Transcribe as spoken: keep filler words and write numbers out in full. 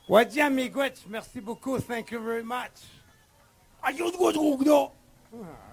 Wadja Miigwech, merci beaucoup. Thank you very much. Ayun ko,